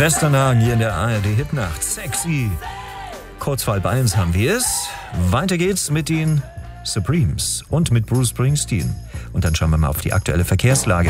Westernhagen hier in der ARD Hitnacht. Sexy. Kurz vor 1:30 haben wir es. Weiter geht's mit den Supremes und mit Bruce Springsteen. Und dann schauen wir mal auf die aktuelle Verkehrslage.